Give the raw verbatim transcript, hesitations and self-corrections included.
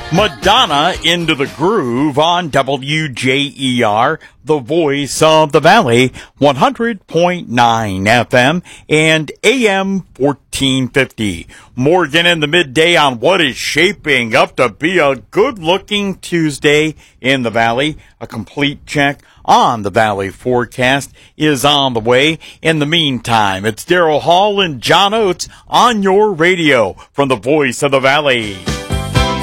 Madonna into the groove on W J E R, the voice of the valley, one hundred point nine F M and A M fourteen fifty. Morgan in the midday on what is shaping up to be a good-looking Tuesday in the valley. A complete check on the valley forecast is on the way. In the meantime, it's Daryl Hall and John Oates on your radio from the voice of the valley.